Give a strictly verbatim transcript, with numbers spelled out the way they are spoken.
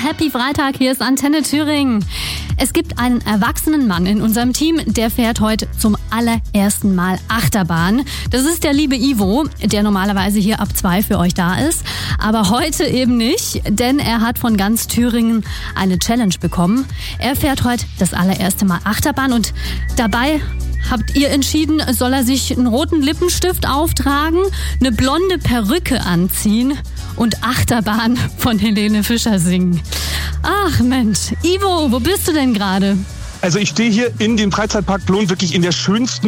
Happy Freitag, hier ist Antenne Thüringen. Es gibt einen erwachsenen Mann in unserem Team, der fährt heute zum allerersten Mal Achterbahn. Das ist der liebe Ivo, der normalerweise hier ab zwei für euch da ist. Aber heute eben nicht, denn er hat von ganz Thüringen eine Challenge bekommen. Er fährt heute das allererste Mal Achterbahn und dabei habt ihr entschieden, soll er sich einen roten Lippenstift auftragen, eine blonde Perücke anziehen und Achterbahn von Helene Fischer singen. Ach Mensch, Ivo, wo bist du denn gerade? Also ich stehe hier in dem Freizeitpark Plon wirklich in der schönsten